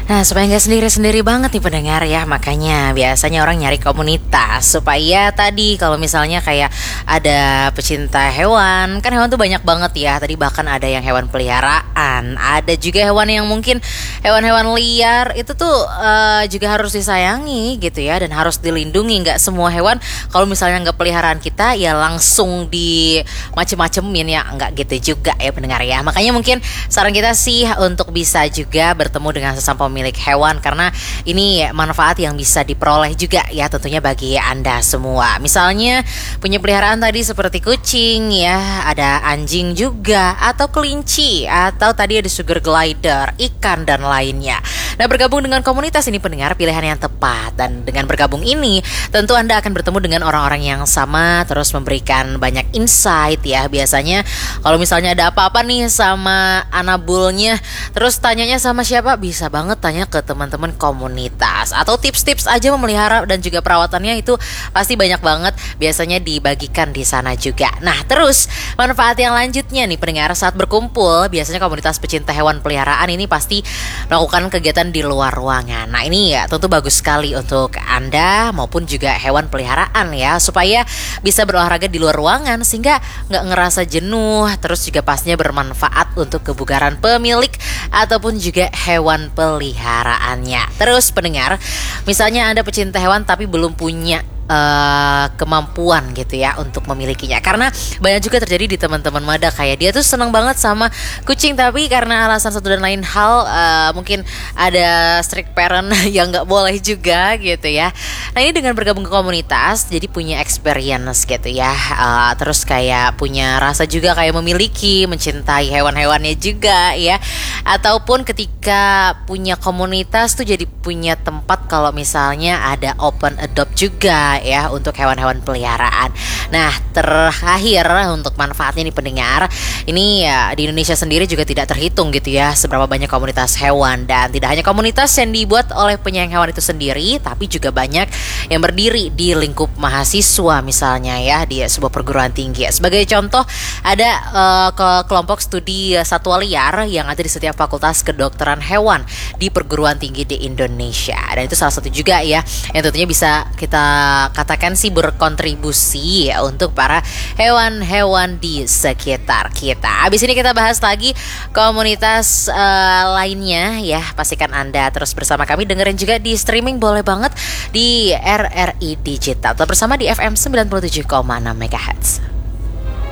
Nah, supaya nggak sendiri-sendiri banget nih pendengar ya, makanya biasanya orang nyari komunitas supaya tadi kalau misalnya kayak ada pecinta hewan, kan hewan tuh banyak banget ya. Tadi bahkan ada yang hewan peliharaan, ada juga hewan yang mungkin hewan-hewan liar itu tuh juga harus disayangi gitu ya dan harus dilindungi. Nggak semua hewan kalau misalnya nggak peliharaan kita ya langsung di macem-macemin ya, nggak gitu juga ya pendengar ya. Makanya mungkin saran kita sih untuk bisa juga bertemu dengan sesama pemilik hewan karena ini manfaat yang bisa diperoleh juga ya tentunya bagi Anda semua. Misalnya punya peliharaan tadi seperti kucing ya, ada anjing juga atau kelinci atau tadi ada sugar glider, ikan dan lainnya. Nah, bergabung dengan komunitas ini pendengar pilihan yang tepat dan dengan bergabung ini tentu Anda akan bertemu dengan orang-orang yang sama terus memberikan banyak insight ya. Biasanya kalau misalnya ada apa-apa nih sama anabulnya terus tanyanya sama siapa? Bisa banget tanya ke teman-teman komunitas atau tips-tips aja memelihara dan juga perawatannya itu pasti banyak banget biasanya dibagikan di sana juga. Nah, terus manfaat yang lanjutnya nih pendengar saat berkumpul biasanya komunitas pecinta hewan peliharaan ini pasti melakukan kegiatan di luar ruangan. Nah, ini ya tentu bagus sekali untuk Anda maupun juga hewan peliharaan ya supaya bisa berolahraga di luar ruangan sehingga nggak ngerasa jenuh terus juga pastinya bermanfaat untuk kebugaran pemilik ataupun juga hewan peliharaannya. Terus pendengar, misalnya Anda pecinta hewan tapi belum punya kemampuan gitu ya untuk memilikinya karena banyak juga terjadi di teman-teman mada kayak dia tuh seneng banget sama kucing tapi karena alasan satu dan lain hal mungkin ada strict parent yang nggak boleh juga gitu ya. Nah, ini dengan bergabung ke komunitas jadi punya experience gitu ya, terus kayak punya rasa juga kayak memiliki mencintai hewan-hewannya juga ya, ataupun ketika punya komunitas tuh jadi punya tempat kalau misalnya ada open adopt juga ya untuk hewan-hewan peliharaan. Nah, terakhir untuk manfaatnya nih pendengar, ini ya di Indonesia sendiri juga tidak terhitung gitu ya seberapa banyak komunitas hewan dan tidak hanya komunitas yang dibuat oleh penyayang hewan itu sendiri, tapi juga banyak yang berdiri di lingkup mahasiswa misalnya ya di sebuah perguruan tinggi. Sebagai contoh ada kelompok studi satwa liar yang ada di setiap fakultas kedokteran hewan di perguruan tinggi di Indonesia dan itu salah satu juga ya yang tentunya bisa kita katakan sih berkontribusi ya untuk para hewan-hewan di sekitar kita. Habis ini kita bahas lagi komunitas lainnya ya. Pastikan Anda terus bersama kami, dengerin juga di streaming boleh banget di RRI Digital. Tetap bersama di FM 97,6 MHz.